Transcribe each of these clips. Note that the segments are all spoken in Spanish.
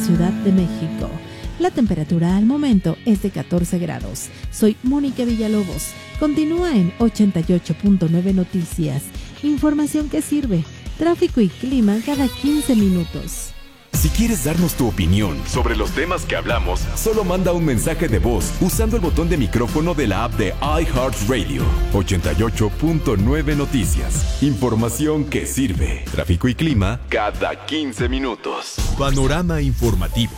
Ciudad de México. La temperatura al momento es de 14 grados. Soy Mónica Villalobos. Continúa en 88.9 Noticias. Información que sirve. Tráfico y clima cada 15 minutos. Si quieres darnos tu opinión sobre los temas que hablamos, solo manda un mensaje de voz usando el botón de micrófono de la app de iHeartRadio. 88.9 Noticias. Información que sirve. Tráfico y clima cada 15 minutos. Panorama informativo.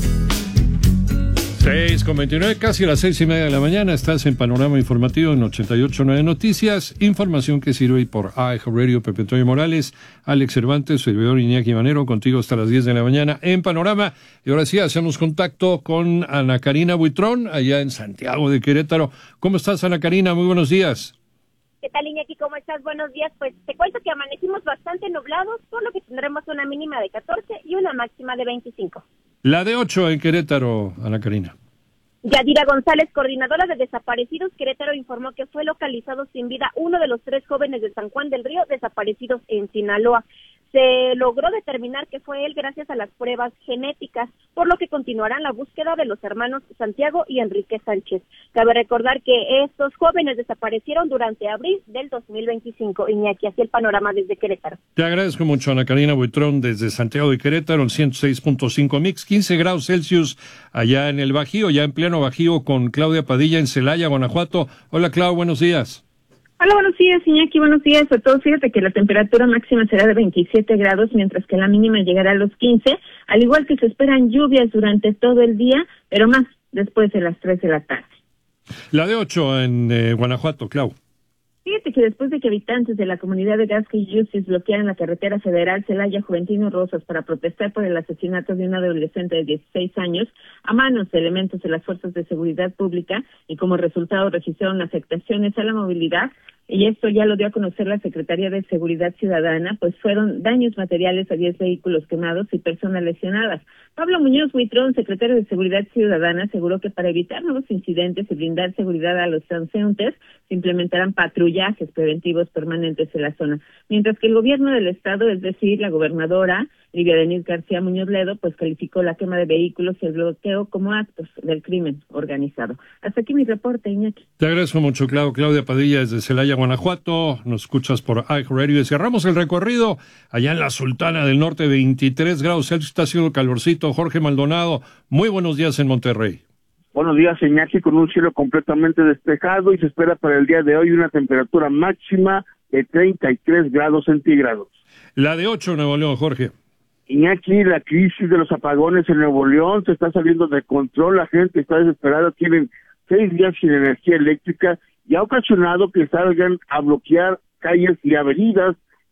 6:29, casi a las 6:30 de la mañana. Estás en Panorama Informativo en 88.9 Noticias. Información que sirve por iHeartRadio. Pepe Toño Morales, Alex Cervantes, servidor Iñaki Manero, contigo hasta las 10 de la mañana en Panorama. Y ahora sí, hacemos contacto con Ana Karina Buitrón, allá en Santiago de Querétaro. ¿Cómo estás, Ana Karina? Muy buenos días. ¿Qué tal, Iñaki? ¿Cómo estás? Buenos días. Pues te cuento que amanecimos bastante nublados, por lo que tendremos una mínima de 14 y una máxima de 25. La de 8 en Querétaro, Ana Karina. Yadira González, coordinadora de desaparecidos Querétaro, informó que fue localizado sin vida uno de los 3 jóvenes de San Juan del Río desaparecidos en Sinaloa. Se logró determinar que fue él gracias a las pruebas genéticas, por lo que continuarán la búsqueda de los hermanos Santiago y Enrique Sánchez. Cabe recordar que estos jóvenes desaparecieron durante abril del 2025. Iñaki, así el panorama desde Querétaro. Te agradezco mucho, Ana Karina Buitrón, desde Santiago de Querétaro, el 106.5 Mix, 15 grados Celsius allá en el Bajío, ya en pleno Bajío con Claudia Padilla en Celaya, Guanajuato. Hola, Clau, buenos días. Hola, buenos días, Iñaki, buenos días a todos. Fíjate que la temperatura máxima será de 27 grados, mientras que la mínima llegará a los 15, al igual que se esperan lluvias durante todo el día, pero más después de las 3 de la tarde. La de 8 en Guanajuato, Clau. Fíjate que después de que habitantes de la comunidad de Gasca y Justice bloquearan la carretera federal Celaya Juventino Rosas para protestar por el asesinato de un adolescente de 16 años a manos de elementos de las fuerzas de seguridad pública y como resultado registraron afectaciones a la movilidad, y esto ya lo dio a conocer la Secretaría de Seguridad Ciudadana, pues fueron daños materiales a 10 vehículos quemados y personas lesionadas. Pablo Muñoz Buitrón, secretario de Seguridad Ciudadana, aseguró que para evitar nuevos incidentes y brindar seguridad a los transeúntes, se implementarán patrullajes preventivos permanentes en la zona. Mientras que el gobierno del estado, es decir, la gobernadora Livia Denise García Muñoz Ledo, pues calificó la quema de vehículos y el bloqueo como actos del crimen organizado. Hasta aquí mi reporte, Iñaki. Te agradezco mucho, Claudia Padilla, desde Celaya, Guanajuato. Nos escuchas por iHeartRadio y cerramos el recorrido allá en la Sultana del Norte, 23 grados Celsius, está haciendo calorcito. Jorge Maldonado, muy buenos días en Monterrey. Buenos días, Iñaki, con un cielo completamente despejado y se espera para el día de hoy una temperatura máxima de 33 grados centígrados. La de 8 en Nuevo León, Jorge. Iñaki, la crisis de los apagones en Nuevo León se está saliendo de control, la gente está desesperada, tienen 6 días sin energía eléctrica y ha ocasionado que salgan a bloquear calles y avenidas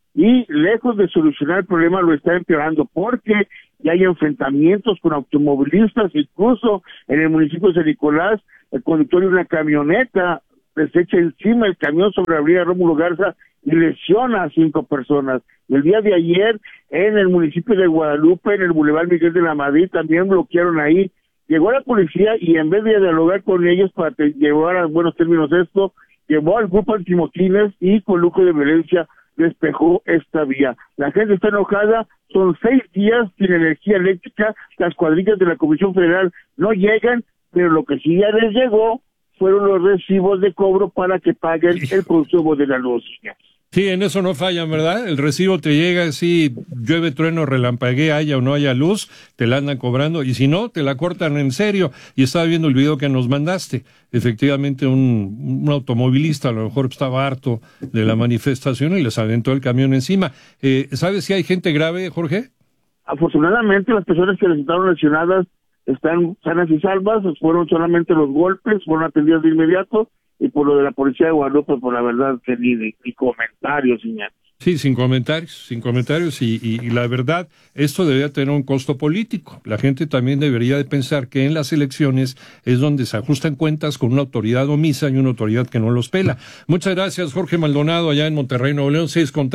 y lejos de solucionar el problema lo está empeorando porque ya hay enfrentamientos con automovilistas, incluso en el municipio de San Nicolás, el conductor de una camioneta les echa encima el camión sobre la avenida Rómulo Garza y lesiona a 5 personas. El día de ayer, en el municipio de Guadalupe, en el Boulevard Miguel de la Madrid, también bloquearon ahí. Llegó la policía y en vez de dialogar con ellos para llevar a buenos términos esto, llevó al grupo antimotines y con lujo de violencia despejó esta vía. La gente está enojada, son 6 días sin energía eléctrica, las cuadrillas de la Comisión Federal no llegan, pero lo que sí ya les llegó fueron los recibos de cobro para que paguen el consumo de la luz. Sí, en eso no fallan, ¿verdad? El recibo te llega, si llueve, trueno, relampaguea, haya o no haya luz, te la andan cobrando, y si no, te la cortan en serio. Y estaba viendo el video que nos mandaste. Efectivamente, un automovilista a lo mejor estaba harto de la manifestación y les aventó el camión encima. ¿Sabes si hay gente grave, Jorge? Afortunadamente, las personas que resultaron lesionadas están sanas y salvas, fueron solamente los golpes, fueron atendidas de inmediato, y por lo de la policía de Guadalupe, por la verdad que ni comentarios, señor. Sí, sin comentarios, y la verdad, esto debería tener un costo político. La gente también debería de pensar que en las elecciones es donde se ajustan cuentas con una autoridad omisa y una autoridad que no los pela. Muchas gracias, Jorge Maldonado, allá en Monterrey, Nuevo León,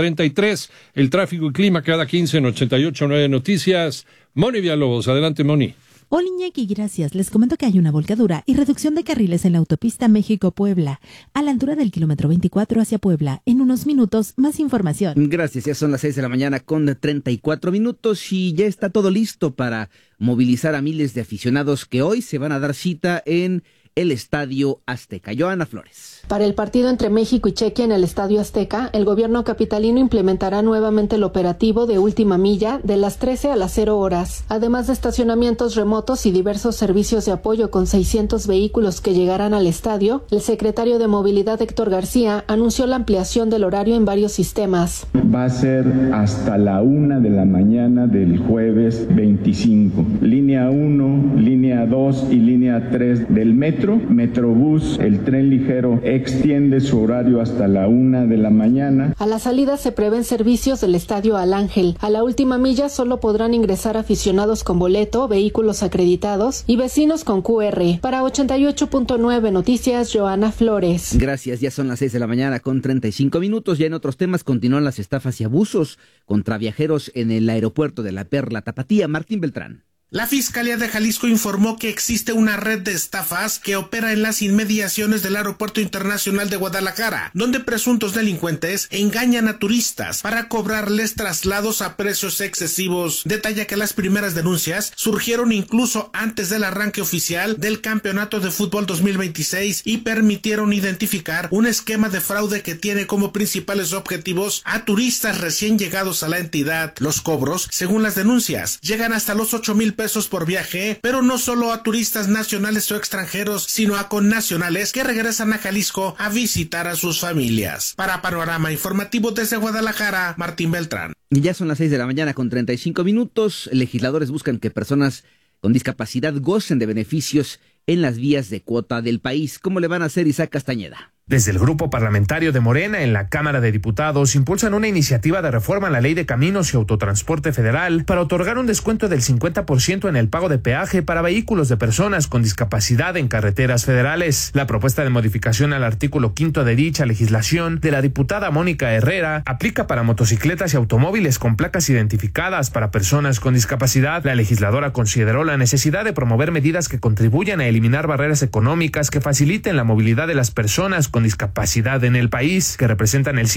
6:33, el tráfico y clima cada 15 en 88.9 Noticias. Moni Villalobos, adelante, Moni. Hola Iñaki, gracias. Les comento que hay una volcadura y reducción de carriles en la autopista México-Puebla, a la altura del kilómetro 24 hacia Puebla. En unos minutos, más información. Gracias, ya son las 6 de la mañana con 34 minutos y ya está todo listo para movilizar a miles de aficionados que hoy se van a dar cita en el Estadio Azteca. Joana Flores. Para el partido entre México y Chequia en el Estadio Azteca, el gobierno capitalino implementará nuevamente el operativo de última milla de las 13 a las 0 horas, además de estacionamientos remotos y diversos servicios de apoyo con 600 vehículos que llegarán al estadio. El secretario de Movilidad, Héctor García, anunció la ampliación del horario en varios sistemas. Va a ser hasta la 1 de la mañana del jueves 25. Línea 1, línea 2 y línea 3 del metro, Metrobús, el tren ligero extiende su horario hasta la 1 de la mañana. A la salida se prevén servicios del Estadio Al Ángel. A la última milla solo podrán ingresar aficionados con boleto, vehículos acreditados y vecinos con QR. Para 88.9 Noticias, Joana Flores. Gracias, ya son las 6 de la mañana con 35 minutos. Ya en otros temas continúan las estafas y abusos contra viajeros en el aeropuerto de La Perla Tapatía. Martín Beltrán. La Fiscalía de Jalisco informó que existe una red de estafas que opera en las inmediaciones del Aeropuerto Internacional de Guadalajara, donde presuntos delincuentes engañan a turistas para cobrarles traslados a precios excesivos. Detalla que las primeras denuncias surgieron incluso antes del arranque oficial del Campeonato de Fútbol 2026 y permitieron identificar un esquema de fraude que tiene como principales objetivos a turistas recién llegados a la entidad. Los cobros, según las denuncias, llegan hasta los 8,000 pesos por viaje, pero no solo a turistas nacionales o extranjeros, sino a connacionales que regresan a Jalisco a visitar a sus familias. Para Panorama Informativo desde Guadalajara, Martín Beltrán. Y ya son las 6 de la mañana con 35 minutos. Legisladores buscan que personas con discapacidad gocen de beneficios en las vías de cuota del país. ¿Cómo le van a hacer, Isaac Castañeda? Desde el grupo parlamentario de Morena en la Cámara de Diputados impulsan una iniciativa de reforma a la Ley de Caminos y Autotransporte Federal para otorgar un descuento del 50% en el pago de peaje para vehículos de personas con discapacidad en carreteras federales. La propuesta de modificación al artículo 5 de dicha legislación de la diputada Mónica Herrera aplica para motocicletas y automóviles con placas identificadas para personas con discapacidad. La legisladora consideró la necesidad de promover medidas que contribuyan a eliminar barreras económicas que faciliten la movilidad de las personas con discapacidad en el país, que representan el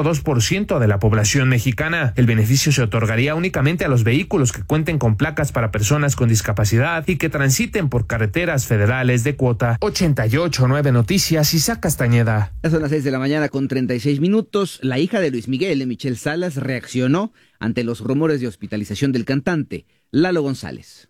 7.2% de la población mexicana. El beneficio se otorgaría únicamente a los vehículos que cuenten con placas para personas con discapacidad y que transiten por carreteras federales de cuota. 88.9 Noticias, Isaac Castañeda. Ya son las 6 de la mañana con 36 minutos. La hija de Luis Miguel, Michelle Salas, reaccionó ante los rumores de hospitalización del cantante, Lalo González.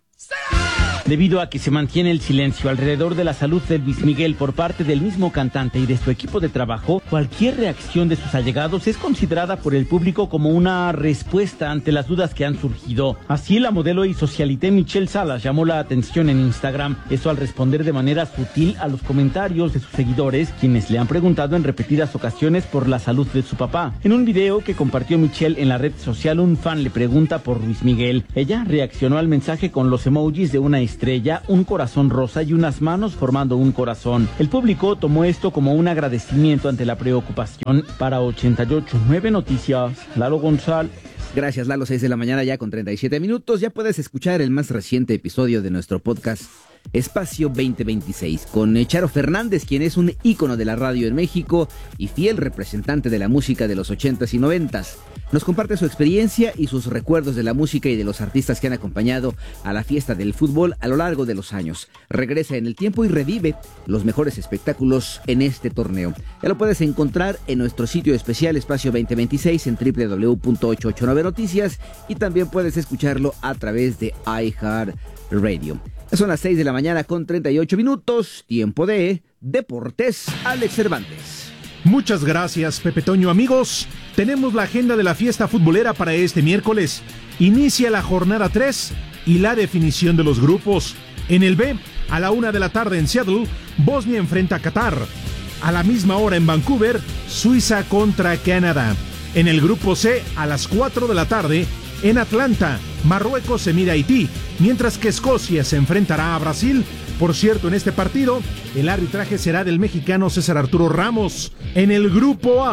Debido a que se mantiene el silencio alrededor de la salud de Luis Miguel por parte del mismo cantante y de su equipo de trabajo, cualquier reacción de sus allegados es considerada por el público como una respuesta ante las dudas que han surgido. Así, la modelo y socialité Michelle Salas llamó la atención en Instagram, eso al responder de manera sutil a los comentarios de sus seguidores, quienes le han preguntado en repetidas ocasiones por la salud de su papá. En un video que compartió Michelle en la red social, un fan le pregunta por Luis Miguel. Ella reaccionó al mensaje con los emojis de una estrella, un corazón rosa y unas manos formando un corazón. El público tomó esto como un agradecimiento ante la preocupación. Para 88.9 Noticias, Lalo González. Gracias, Lalo. 6 de la mañana ya con 37 minutos. Ya puedes escuchar el más reciente episodio de nuestro podcast Espacio 2026 con Charo Fernández, quien es un ícono de la radio en México y fiel representante de la música de los 80s y 90s. Nos comparte su experiencia y sus recuerdos de la música y de los artistas que han acompañado a la fiesta del fútbol a lo largo de los años. Regresa en el tiempo y revive los mejores espectáculos en este torneo. Ya lo puedes encontrar en nuestro sitio especial Espacio 2026 en www.889noticias y también puedes escucharlo a través de iHeartRadio. Son las 6 de la mañana con 38 minutos, tiempo de Deportes. Alex Cervantes. Muchas gracias, Pepe Toño. Amigos, tenemos la agenda de la fiesta futbolera para este miércoles. Inicia la jornada 3 y la definición de los grupos. En el B, a la 1 de la tarde en Seattle, Bosnia enfrenta a Qatar. A la misma hora en Vancouver, Suiza contra Canadá. En el grupo C, a las 4 de la tarde, en Atlanta, Marruecos se mide a Haití, mientras que Escocia se enfrentará a Brasil. Por cierto, en este partido, el arbitraje será del mexicano César Arturo Ramos. En el grupo A,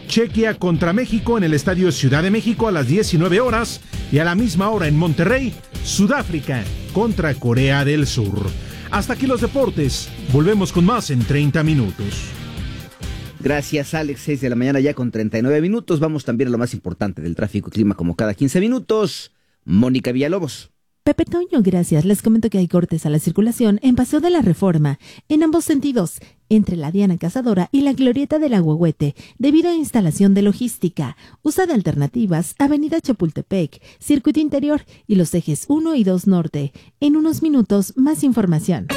Chequia contra México en el Estadio Ciudad de México a las 19 horas y a la misma hora en Monterrey, Sudáfrica contra Corea del Sur. Hasta aquí los deportes. Volvemos con más en 30 minutos. Gracias, Alex. 6 de la mañana ya con 39 minutos. Vamos también a lo más importante del tráfico y clima como cada 15 minutos. Mónica Villalobos. Pepe Toño, gracias. Les comento que hay cortes a la circulación en Paseo de la Reforma, en ambos sentidos, entre la Diana Cazadora y la Glorieta del Agüehuete, debido a instalación de logística. Usa de alternativas Avenida Chapultepec, Circuito Interior y los ejes 1 y 2 Norte. En unos minutos, más información.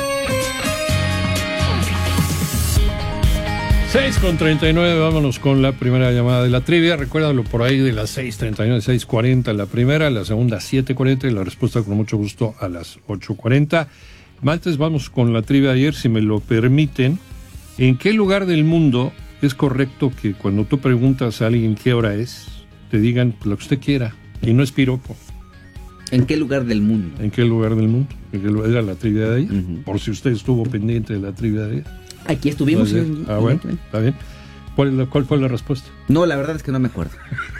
6:39, vámonos con la primera llamada de la trivia. Recuérdalo por ahí de las 6:39, 6:40 la primera, la segunda 7:40 y la respuesta con mucho gusto a las 8:40. Antes vamos con la trivia de ayer, si me lo permiten. ¿En qué lugar del mundo es correcto que cuando tú preguntas a alguien qué hora es, te digan lo que usted quiera? Y no es piropo. ¿En qué lugar del mundo? ¿En qué lugar del mundo? Era la trivia de ayer, por si usted estuvo pendiente de la trivia de ayer. Aquí estuvimos. Bueno, está bien. ¿Cuál fue la respuesta? No, la verdad es que no me acuerdo.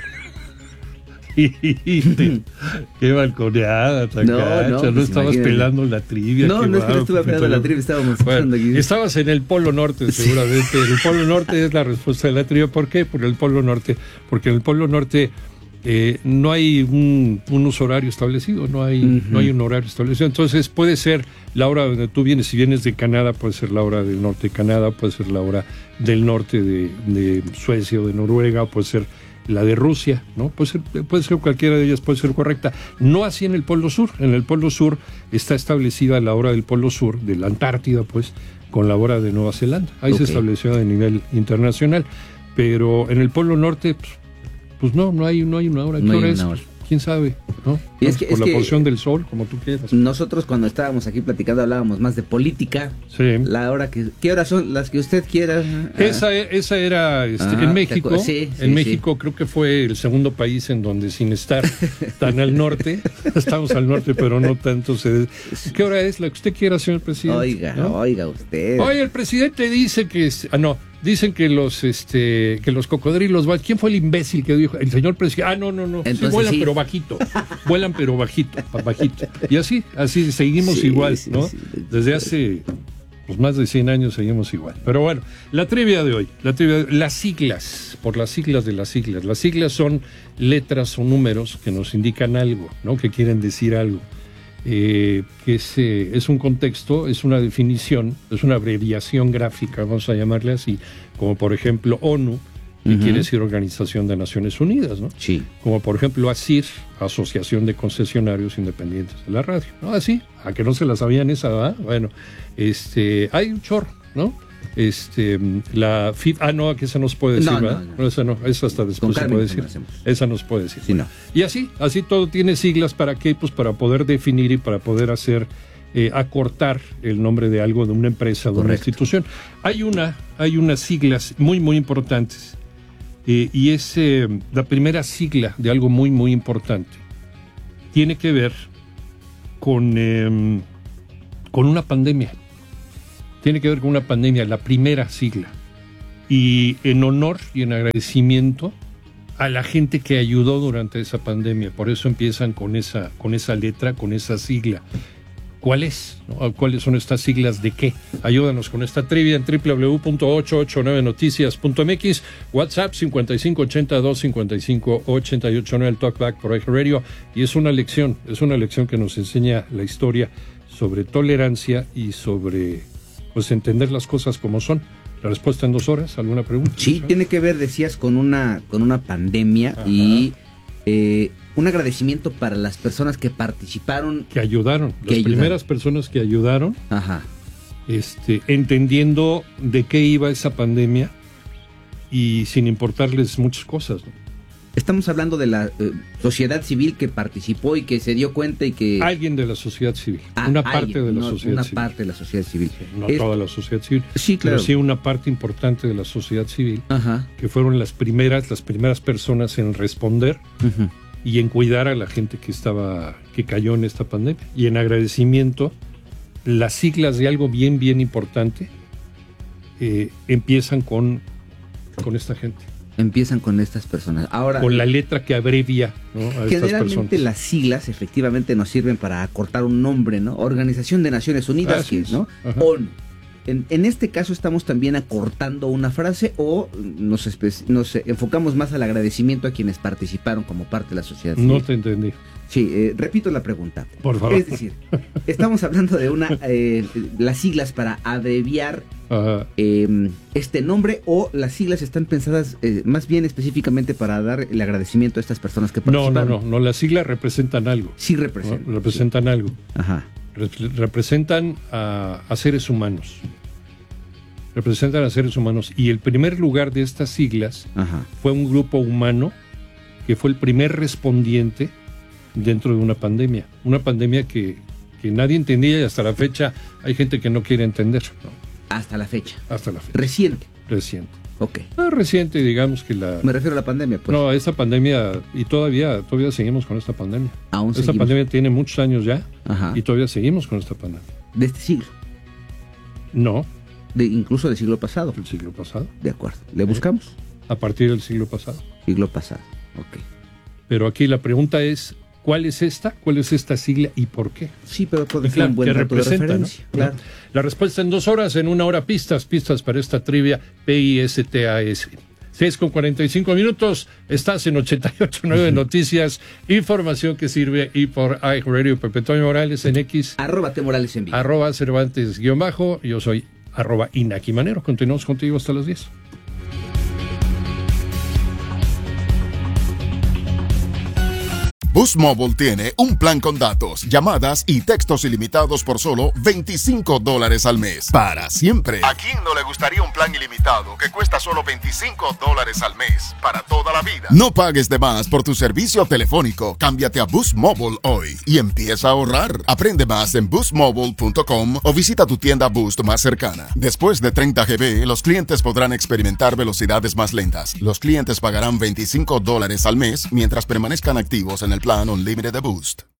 Qué balconeada, tan gacha. No estabas pelando la trivia. No, no es que no estuve pelando la trivia, estábamos escuchando aquí. Estabas en el Polo Norte, seguramente. El Polo Norte es la respuesta de la trivia. ¿Por qué? Por el Polo Norte. Porque en el Polo Norte no hay un uso horario establecido, no hay un horario establecido. Entonces puede ser la hora donde tú vienes. Si vienes de Canadá, puede ser la hora del norte de Canadá, puede ser la hora del norte de Suecia o de Noruega, puede ser la de Rusia, ¿no? Puede ser cualquiera de ellas, puede ser correcta. No así en el Polo Sur. En el Polo Sur está establecida la hora del Polo Sur, de la Antártida, pues, con la hora de Nueva Zelanda. Ahí se estableció a nivel internacional. Pero en el Polo Norte, pues no hay una hora. ¿Qué hora es? ¿Quién sabe? ¿No? Por la posición del sol, como tú quieras. Nosotros cuando estábamos aquí platicando hablábamos más de política. Sí. La hora ¿qué horas son? Las que usted quiera. Esa era en México. En México creo que fue el segundo país en donde, sin estar tan al norte, estamos al norte, pero no tanto. ¿Qué hora es? La que usted quiera, señor presidente. Oiga usted. Oye, el presidente dice que dicen que los cocodrilos van. ¿Quién fue el imbécil que dijo? El señor presidente. No. Entonces, sí, vuelan, pero bajito. Vuelan, pero bajito. Y así seguimos igual, ¿no? Desde hace más de 100 años seguimos igual. Pero bueno, la trivia de hoy. Las siglas, por las siglas de las siglas. Las siglas son letras o números que nos indican algo, ¿no? Que quieren decir algo. Que es un contexto, es una definición, es una abreviación gráfica, vamos a llamarle así, como por ejemplo ONU, que quiere decir Organización de Naciones Unidas, ¿no? Sí. Como por ejemplo ASIR, Asociación de Concesionarios Independientes de la Radio, ¿no? Así, a que no se la sabían esa, ¿verdad? Bueno, hay un chorro, ¿no? La FIF, que esa no se puede decir, ¿verdad? No, esa hasta después se puede decir. Esa no se puede decir. Sí, no. Y así todo tiene siglas. ¿Para qué? Pues para poder definir y para poder hacer, acortar el nombre de algo, de una empresa, de una institución. Hay unas siglas muy, muy importantes. Y es la primera sigla de algo muy, muy importante. Tiene que ver con una pandemia. Tiene que ver con una pandemia, la primera sigla. Y en honor y en agradecimiento a la gente que ayudó durante esa pandemia. Por eso empiezan con esa letra, con esa sigla. ¿Cuál es? ¿No? ¿Cuáles son estas siglas de qué? Ayúdanos con esta trivia en www.889noticias.mx, WhatsApp 5582-5588, el Talkback por iHeart Radio. Y es una lección que nos enseña la historia sobre tolerancia y sobre entender las cosas como son. La respuesta en 2 horas. ¿Alguna pregunta? Sí, tiene que ver, decías, con una pandemia. Ajá. Y un agradecimiento para las personas que participaron. Que ayudaron. Primeras personas que ayudaron. Ajá. Entendiendo de qué iba esa pandemia y sin importarles muchas cosas, ¿no? Estamos hablando de la sociedad civil que participó y que se dio cuenta y que... Alguien de la sociedad civil. Una parte de la sociedad civil. Una parte de la sociedad civil. No toda la sociedad civil. Sí, claro. Pero sí una parte importante de la sociedad civil. Ajá. Que fueron las primeras personas en responder y en cuidar a la gente que cayó en esta pandemia. Y en agradecimiento, las siglas de algo bien, bien importante empiezan con esta gente. Empiezan con estas personas. Ahora, con la letra que abrevia, ¿no?, a generalmente estas personas. las siglas efectivamente nos sirven para acortar un nombre, ¿no? Organización de Naciones Unidas, ¿no? ONU. En este caso estamos también acortando una frase o nos enfocamos más al agradecimiento a quienes participaron como parte de la sociedad civil. No te entendí. Sí, repito la pregunta. Por favor. Es decir, estamos hablando de las siglas para abreviar este nombre, o las siglas están pensadas más bien específicamente para dar el agradecimiento a estas personas que participaron. No, las siglas representan algo. Sí representan. ¿No? Representan algo. Ajá. Representan a seres humanos. Representan a seres humanos. Y el primer lugar de estas siglas fue un grupo humano que fue el primer respondiente dentro de una pandemia. Una pandemia que nadie entendía, y hasta la fecha hay gente que no quiere entender, ¿no? Hasta la fecha. Reciente. Ok. Reciente, digamos que Me refiero a la pandemia, pues. No, esta pandemia, y todavía seguimos con esta pandemia. Aún esta seguimos. pandemia tiene muchos años ya. Ajá. Y todavía seguimos con esta pandemia. ¿De este siglo? No. Incluso del siglo pasado. Del siglo pasado. De acuerdo. ¿Le buscamos? A partir del siglo pasado. Siglo pasado, ok. Pero aquí la pregunta es, ¿cuál es esta sigla y por qué? Sí, pero puede ser un buen dato de referencia, ¿no? claro. La respuesta en 2 horas, en 1 hora pistas para esta trivia PISTAS. 6:45, estás en 88.9 Noticias, información que sirve, y por iHeartRadio. Pepe Toño Morales en X. @Temorales en vivo. @Cervantes_. Yo soy @Inaki Manero. Continuamos contigo hasta las 10. Boost Mobile tiene un plan con datos, llamadas y textos ilimitados por solo $25 al mes. Para siempre. ¿A quién no le gustaría un plan ilimitado que cuesta solo $25 al mes? Para toda la vida. No pagues de más por tu servicio telefónico. Cámbiate a Boost Mobile hoy y empieza a ahorrar. Aprende más en boostmobile.com o visita tu tienda Boost más cercana. Después de 30 GB, los clientes podrán experimentar velocidades más lentas. Los clientes pagarán $25 al mes mientras permanezcan activos en el plan Unlimited de Boost.